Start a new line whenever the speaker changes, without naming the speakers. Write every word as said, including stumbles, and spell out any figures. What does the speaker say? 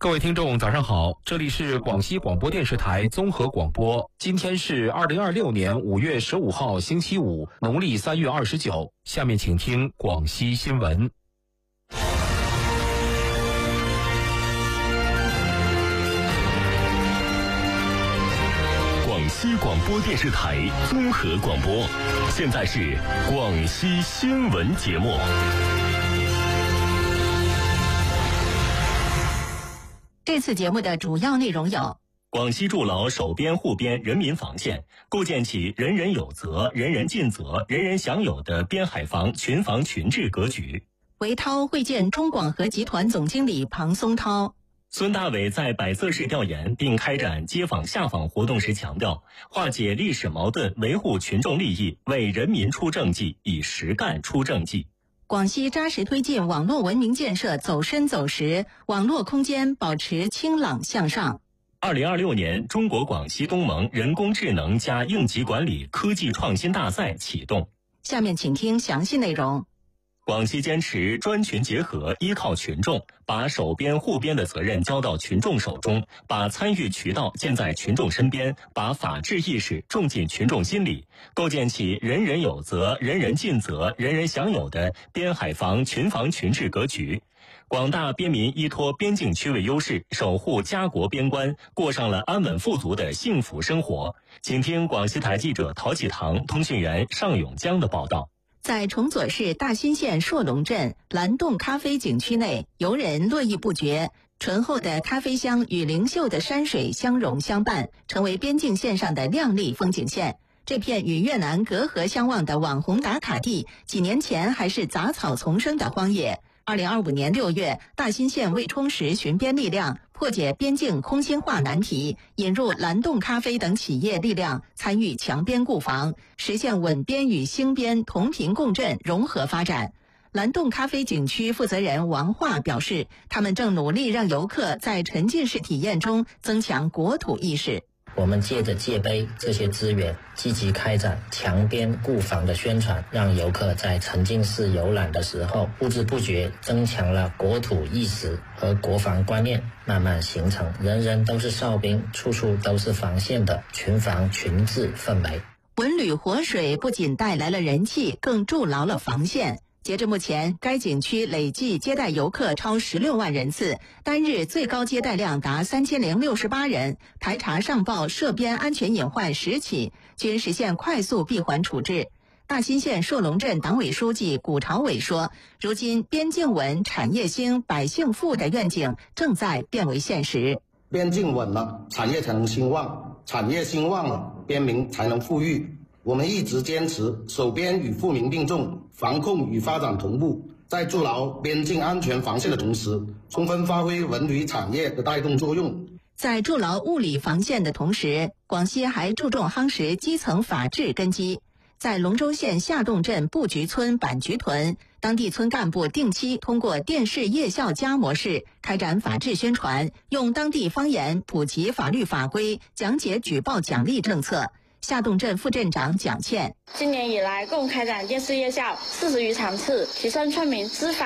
各位听众早上好，这里是广西广播电视台综合广播。今天是二零二六年五月十五号星期五，农历三月二十九。下面请听广西新闻。
广西广播电视台综合广播，现在是广西新闻节目。
这次节目的主要内容有：
广西筑牢守边护边人民防线，构建起人人有责、人人尽责、人人享有的边海防群防群治格局。
韦涛会见中广核集团总经理庞松涛。
孙大伟在百色市调研并开展街访下访活动时强调，化解历史矛盾，维护群众利益，为人民出政绩，以实干出政绩。
广西扎实推进网络文明建设走深走实，网络空间保持清朗向上。
二零二六年中国广西东盟人工智能加应急管理科技创新大赛启动。
下面请听详细内容。
广西坚持专群结合，依靠群众，把守边护边的责任交到群众手中，把参与渠道建在群众身边，把法治意识种进群众心里，构建起人人有责、人人尽责、人人享有的边海防群防群治格局。广大边民依托边境区位优势，守护家国边关，过上了安稳富足的幸福生活。请听广西台记者陶启堂、通讯员尚永江的报道。
在崇左市大新县硕龙镇蓝洞咖啡景区内，游人络绎不绝，醇厚的咖啡香与灵秀的山水相融相伴，成为边境线上的亮丽风景线。这片与越南隔河相望的网红打卡地，几年前还是杂草丛生的荒野。二零二五年六月，大新县为充实巡边力量，破解边境空心化难题，引入蓝洞咖啡等企业力量参与强边固防，实现稳边与兴边同频共振融合发展。蓝洞咖啡景区负责人王化表示，他们正努力让游客在沉浸式体验中增强国土意识。
我们借着界碑这些资源，积极开展强边固防的宣传，让游客在沉浸式游览的时候，不知不觉增强了国土意识和国防观念，慢慢形成人人都是哨兵，处处都是防线的群防群治氛围。
文旅活水不仅带来了人气，更筑牢了防线。截至目前，该景区累计接待游客超十六万人次，单日最高接待量达三千零六十八人，排查上报涉边安全隐患十起，均实现快速闭环处置。大新县硕龙镇党委书记谷朝伟说，如今边境稳、产业兴、百姓富的愿景正在变为现实。
边境稳了，产业才能兴旺，产业兴旺了，边民才能富裕。我们一直坚持守边与富民并重，防控与发展同步，在筑牢边境安全防线的同时，充分发挥文旅产业的带动作用。
在筑牢物理防线的同时，广西还注重夯实基层法治根基。在龙州县下洞镇布局村板菊屯，当地村干部定期通过电视夜校加模式开展法治宣传，用当地方言普及法律法规，讲解举报奖励政策。下洞镇副镇长蒋倩，
今年以来共开展电视夜校四十余场次，提升村民知法